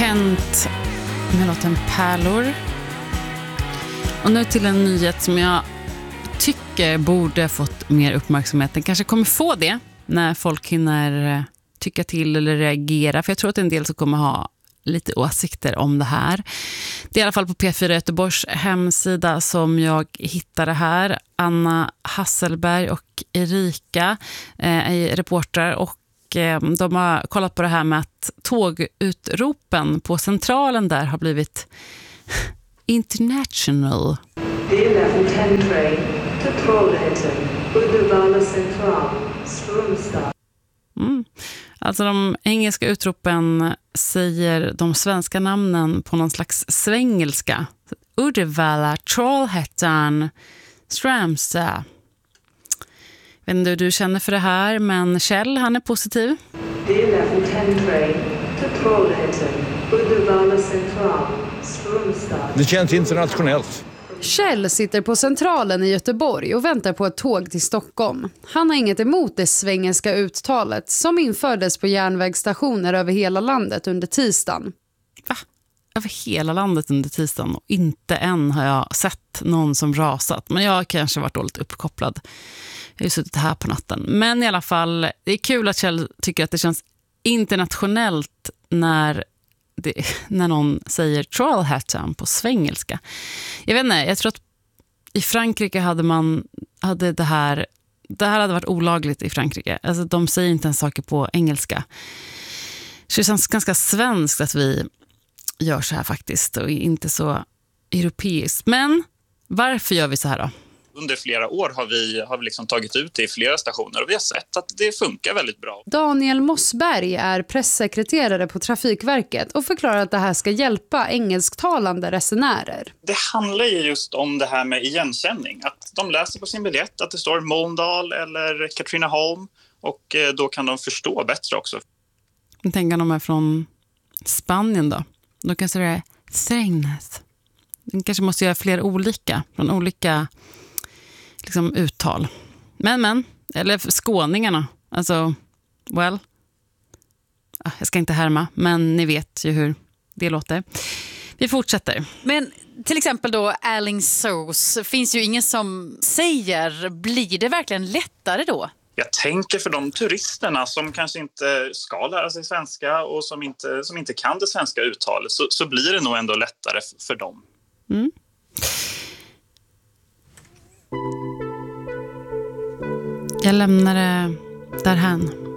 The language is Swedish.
Kent med låten Pärlor. Och nu till en nyhet som jag tycker borde fått mer uppmärksamhet. Den kanske kommer få det när folk hinner tycka till eller reagera. För jag tror att en del som kommer ha lite åsikter om det här. Det är i alla fall på P4 Göteborgs hemsida som jag hittade här. Anna Hasselberg och Erika är reportrar och de har kollat på det här med att tågutropen på centralen där har blivit international. Det är 11:10 train till Trollhättan, Uddevalla central, Strömstad. Alltså de engelska utropen säger de svenska namnen på någon slags svengelska. Uddevalla, Trollhättan, Strömstad. Jag vet inte hur du känner för det här, men Kjell, han är positiv. Det är 11:10 train till Trollhättan, Uddevalla central, Strömstad. Det känns internationellt. Kjell sitter på centralen i Göteborg och väntar på ett tåg till Stockholm. Han har inget emot det svengelska uttalet som infördes på järnvägsstationer över hela landet under tisdagen. Va? Över hela landet under tisdagen och inte än har jag sett någon som rasat. Men jag har kanske varit dåligt uppkopplad. Jag har ju suttit här på natten. Men i alla fall, det är kul att Kjell tycker att det känns internationellt när någon säger Trollhättan på svengelska. Jag vet inte, jag tror att i Frankrike hade det här hade varit olagligt i Frankrike. Alltså de säger inte ens saker på engelska. Så det känns ganska svenskt att vi gör så här faktiskt och inte så europeiskt. Men varför gör vi så här då? Under flera år har vi liksom tagit ut det i flera stationer och vi har sett att det funkar väldigt bra. Daniel Mossberg är pressekreterare på Trafikverket och förklarar att det här ska hjälpa engelsktalande resenärer. Det handlar ju just om det här med igenkänning. Att de läser på sin biljett att det står Mölndal eller Katrineholm och då kan de förstå bättre också. Jag tänker de är från Spanien då. Då kanske det är Strängnäs. Den kanske måste göra fler olika från olika liksom uttal. Men eller skåningarna. Alltså, jag ska inte härma, men ni vet ju hur det låter. Vi fortsätter. Men till exempel då Alingsås finns ju ingen som säger, blir det verkligen lättare då? Jag tänker för de turisterna som kanske inte ska lära sig svenska och som inte kan det svenska uttalet så blir det nog ändå lättare för dem. Mm. Jag lämnar det därhän.